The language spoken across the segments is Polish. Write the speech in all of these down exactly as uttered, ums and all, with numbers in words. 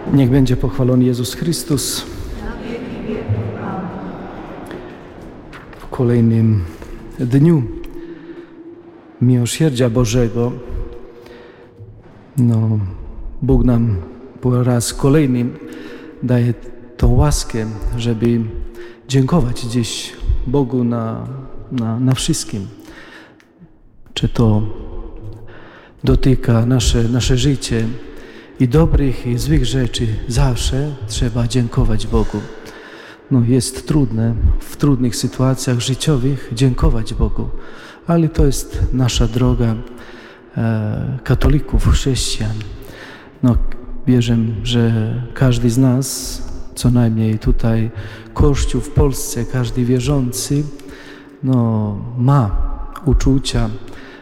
Niech będzie pochwalony Jezus Chrystus. W kolejnym dniu miłosierdzia Bożego no, Bóg nam po raz kolejny daje tą łaskę, żeby dziękować dziś Bogu na, na, na wszystkim. Czy to dotyka nasze, nasze życie i dobrych i złych rzeczy, zawsze trzeba dziękować Bogu. No, jest trudne w trudnych sytuacjach życiowych dziękować Bogu, ale to jest nasza droga e, katolików, chrześcijan. No, wierzę, że każdy z nas, co najmniej tutaj Kościół w Polsce, każdy wierzący, no, ma uczucia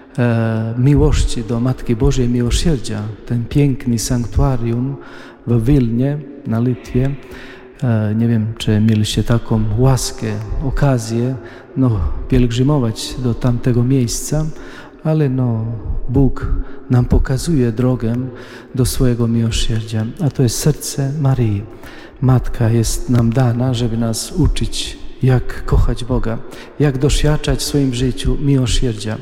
e, miłości do Matki Bożej Miłosierdzia. Ten piękny sanktuarium w Wilnie na Litwie. E, nie wiem, czy mieliście taką łaskę, okazję no, pielgrzymować do tamtego miejsca, ale no, Bóg nam pokazuje drogę do swojego miłosierdzia, a to jest serce Maryi. Matka jest nam dana, żeby nas uczyć, jak kochać Boga, jak doświadczać w swoim życiu miłosierdzia.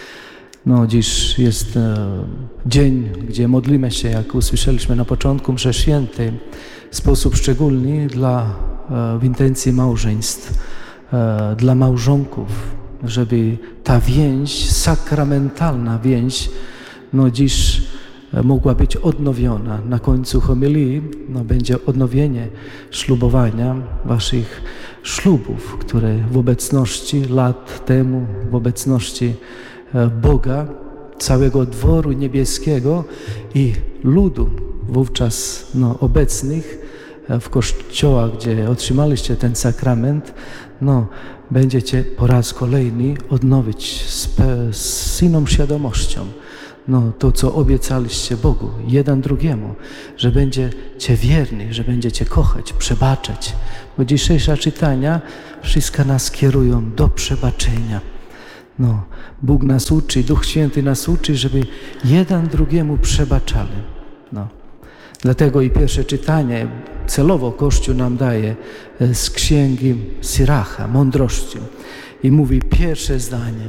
No, dziś jest e, dzień, gdzie modlimy się, jak usłyszeliśmy na początku mszy świętej, w sposób szczególny dla, e, w intencji małżeństw, e, dla małżonków, żeby ta więź, sakramentalna więź, no dziś mogła być odnowiona. Na końcu homilii no, będzie odnowienie ślubowania waszych ślubów, które w obecności lat temu, w obecności Boga, całego dworu niebieskiego i ludu wówczas no, obecnych w kościołach, gdzie otrzymaliście ten sakrament, no, będziecie po raz kolejny odnowić z, z inną świadomością no, to, co obiecaliście Bogu, jeden drugiemu, że będziecie wierni, że będziecie kochać, przebaczać. Bo dzisiejsze czytania wszystko nas kierują do przebaczenia. No, Bóg nas uczy, Duch Święty nas uczy, żeby jeden drugiemu przebaczali. No. Dlatego i pierwsze czytanie celowo Kościół nam daje z księgi Syracha, mądrości. I mówi pierwsze zdanie.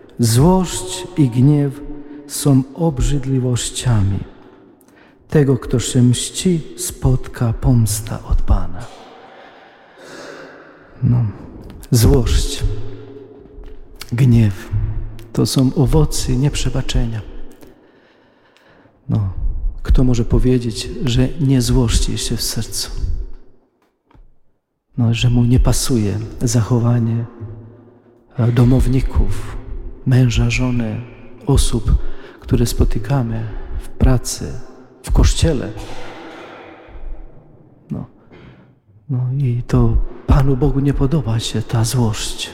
Złość i gniew są obrzydliwościami. Tego, kto się mści, spotka pomsta od Pana. No. Złość, gniew to są owoce nieprzebaczenia. No. Kto może powiedzieć, że nie złości się w sercu? No, że mu nie pasuje zachowanie domowników, męża, żony, osób, które spotykamy w pracy, w kościele. No, no i to Panu Bogu nie podoba się ta złość.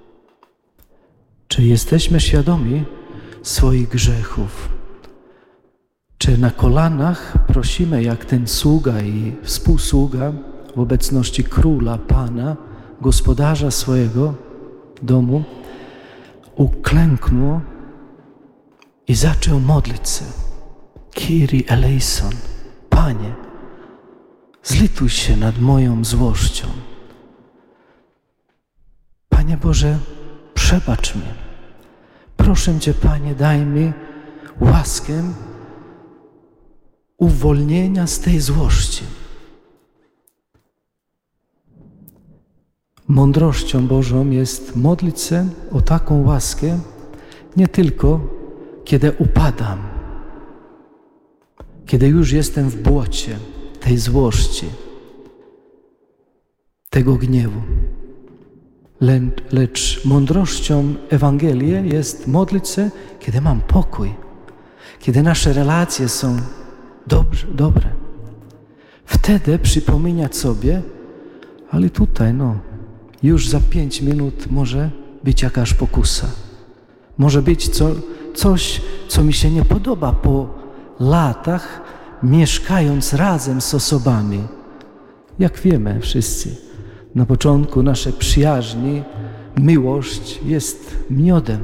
Czy jesteśmy świadomi swoich grzechów? Czy na kolanach prosimy, jak ten sługa i współsługa w obecności króla, Pana, gospodarza swojego domu, uklęknął i zaczął modlić się. Kyrie eleison, Panie, zlituj się nad moją złością. Panie Boże, przebacz mi. Proszę Cię, Panie, daj mi łaskę uwolnienia z tej złości. Mądrością Bożą jest modlić się o taką łaskę nie tylko kiedy upadam, kiedy już jestem w błocie tej złości, tego gniewu. Le, lecz mądrością Ewangelii jest modlić się, kiedy mam pokój, kiedy nasze relacje są Dobrze, dobre. Wtedy przypominać sobie, ale tutaj, no, już za pięć minut może być jakaś pokusa. Może być co, coś, co mi się nie podoba po latach, mieszkając razem z osobami. Jak wiemy wszyscy, na początku nasze przyjaźni, miłość jest miodem.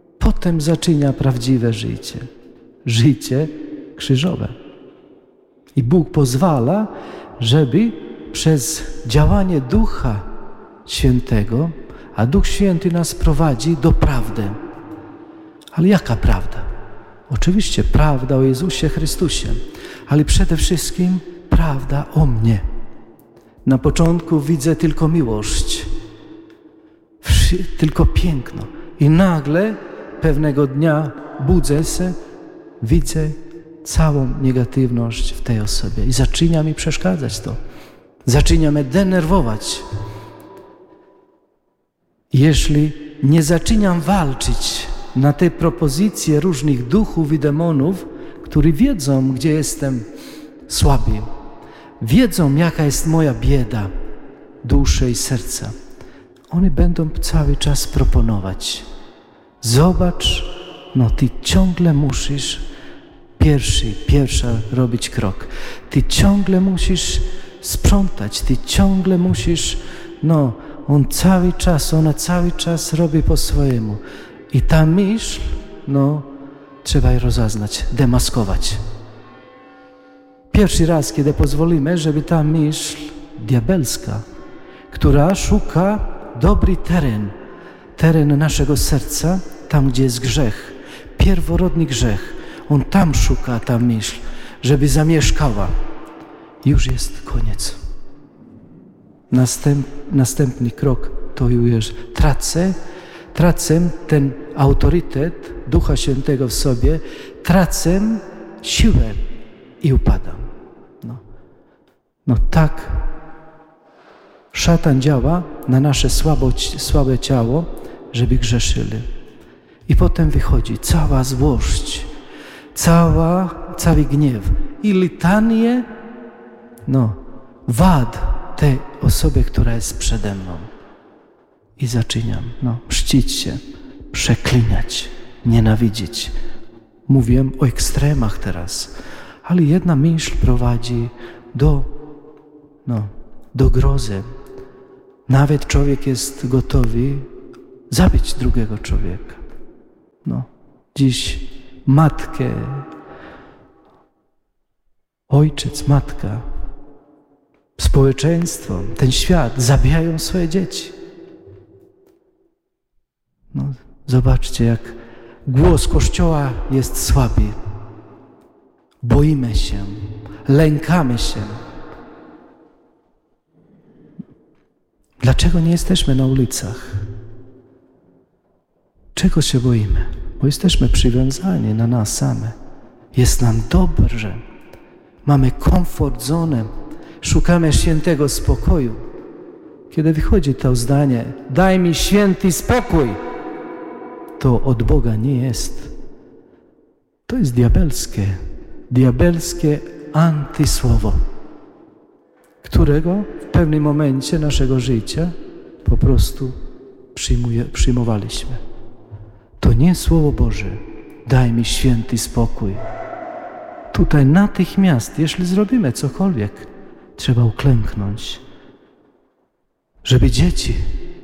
Potem zaczyna prawdziwe życie. Życie krzyżowe. I Bóg pozwala, żeby przez działanie Ducha Świętego, a Duch Święty nas prowadzi do prawdy. Ale jaka prawda? Oczywiście prawda o Jezusie Chrystusie, ale przede wszystkim prawda o mnie. Na początku widzę tylko miłość, tylko piękno. I nagle pewnego dnia budzę się, widzę całą negatywność w tej osobie i zaczyna mi przeszkadzać to. Zaczyna mnie denerwować. Jeśli nie zaczynam walczyć na te propozycje różnych duchów i demonów, którzy wiedzą, gdzie jestem słaby, wiedzą, jaka jest moja bieda duszy i serca, oni będą cały czas proponować. Zobacz, no ty ciągle musisz pierwszy, pierwsza robić krok. Ty ciągle musisz sprzątać, ty ciągle musisz, no on cały czas, ona cały czas robi po swojemu. I ta myśl, no trzeba jej rozeznać, demaskować. Pierwszy raz, kiedy pozwolimy, żeby ta myśl diabelska, która szuka dobry teren, teren naszego serca, tam gdzie jest grzech, pierworodny grzech, on tam szuka ta myśl, żeby zamieszkała. Już jest koniec. Następ, następny krok to już tracę, tracę ten autorytet Ducha Świętego w sobie, tracę siłę i upadam. No, no tak szatan działa na nasze słabo, słabe ciało, żeby grzeszyli. I potem wychodzi cała złość, cała, cały gniew i litanie, no, wad tej osoby, która jest przede mną. I zaczynam, no, mścić się, przeklinać, nienawidzić. Mówiłem o ekstremach teraz, ale jedna myśl prowadzi do, no, do grozy. Nawet człowiek jest gotowy zabić drugiego człowieka. No, dziś matkę, ojciec, matka, społeczeństwo, ten świat zabijają swoje dzieci. No, zobaczcie, jak głos Kościoła jest słaby. Boimy się, lękamy się. Dlaczego nie jesteśmy na ulicach? Czego się boimy? Bo jesteśmy przywiązani na nas same. Jest nam dobrze. Mamy komfort zonę. Szukamy świętego spokoju. Kiedy wychodzi to zdanie, daj mi święty spokój, to od Boga nie jest. To jest diabelskie, diabelskie antysłowo, którego w pewnym momencie naszego życia po prostu przyjmuje, przyjmowaliśmy. To nie Słowo Boże, daj mi święty spokój. Tutaj natychmiast, jeśli zrobimy cokolwiek, trzeba uklęknąć, żeby dzieci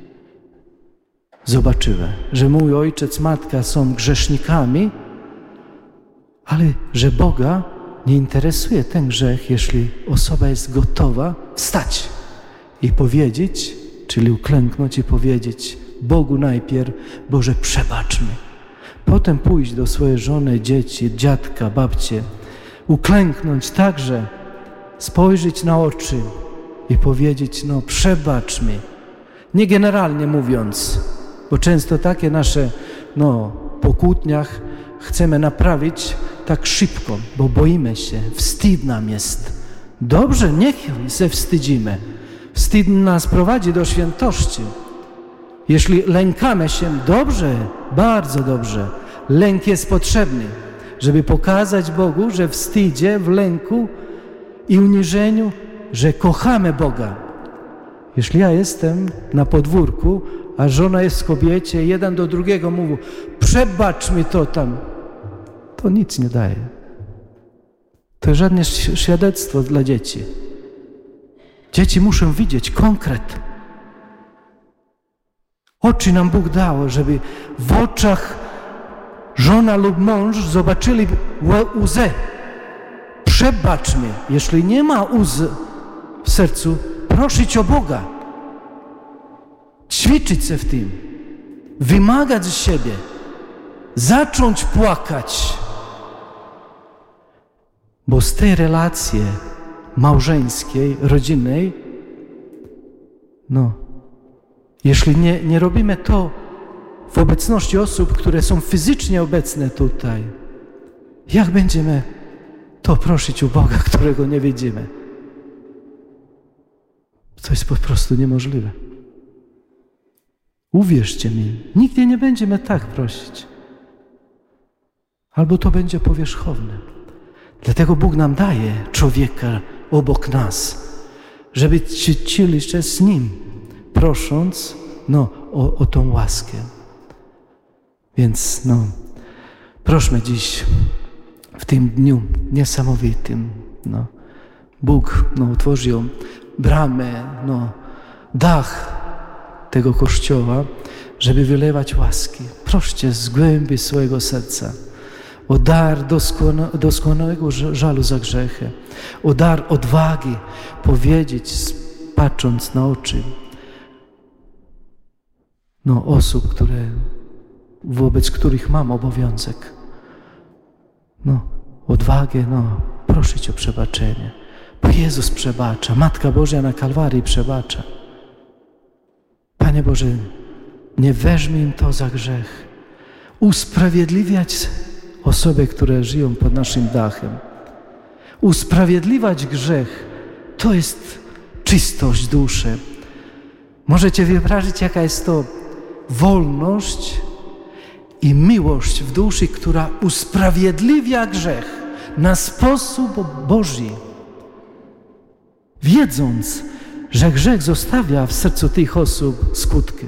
zobaczyły, że mój ojciec, matka są grzesznikami, ale że Boga nie interesuje ten grzech, jeśli osoba jest gotowa wstać i powiedzieć, czyli uklęknąć i powiedzieć Bogu najpierw, Boże, przebacz mi. Potem pójść do swojej żony, dzieci, dziadka, babcie, uklęknąć także, spojrzeć na oczy i powiedzieć, no przebacz mi. Nie generalnie mówiąc, bo często takie nasze, no, po kłótniach chcemy naprawić tak szybko, bo boimy się, wstyd nam jest. Dobrze, niech się wstydzimy. Wstyd nas prowadzi do świętości. Jeśli lękamy się, dobrze, bardzo dobrze. Lęk jest potrzebny, żeby pokazać Bogu, że w wstydzie, w lęku i uniżeniu, że kochamy Boga. Jeśli ja jestem na podwórku, a żona jest w kobiecie, jeden do drugiego mówi, przebacz mi to tam, to nic nie daje. To jest żadne świadectwo dla dzieci. Dzieci muszą widzieć konkret. Oczy nam Bóg dał, żeby w oczach żona lub mąż zobaczyli łzę. Przebacz mi. Jeśli nie ma łz w sercu, prosić o Boga. Ćwiczyć się w tym. Wymagać z siebie. Zacząć płakać. Bo z tej relacji małżeńskiej, rodzinnej, no, jeśli nie, nie robimy to w obecności osób, które są fizycznie obecne tutaj, jak będziemy to prosić u Boga, którego nie widzimy? To jest po prostu niemożliwe. Uwierzcie mi, nigdy nie będziemy tak prosić. Albo to będzie powierzchowne. Dlatego Bóg nam daje człowieka obok nas, żeby ćwiczyli się z Nim, prosząc no, o, o tą łaskę. Więc no, prośmy dziś w tym dniu niesamowitym. No, Bóg no, otworzył bramę, no, dach tego Kościoła, żeby wylewać łaski. Proście z głębi swojego serca o dar doskona, doskonałego żalu za grzechy, o dar odwagi powiedzieć, patrząc na oczy no, osób, które, wobec których mam obowiązek. No, odwagę, no, prosić o przebaczenie. Bo Jezus przebacza, Matka Boża na Kalwarii przebacza. Panie Boże, nie weźmij im to za grzech. Usprawiedliwiać osoby, które żyją pod naszym dachem. Usprawiedliwiać grzech, to jest czystość duszy. Możecie wyobrazić, jaka jest to wolność i miłość w duszy, która usprawiedliwia grzech na sposób Boży. Wiedząc, że grzech zostawia w sercu tych osób skutki.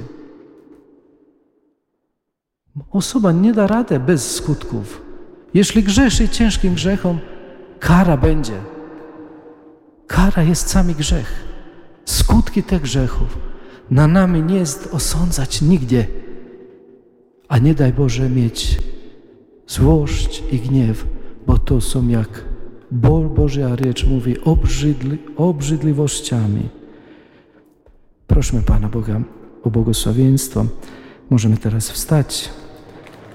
Osoba nie da rady bez skutków. Jeśli grzeszy ciężkim grzechem, kara będzie. Kara jest sami grzech. Skutki tych grzechów. Na nami nie jest osądzać nigdzie. A nie daj Boże mieć złość i gniew, bo to są jak Bo Boża rzecz mówi obrzydli, obrzydliwościami. Prośmy Pana Boga o błogosławieństwo. Możemy teraz wstać.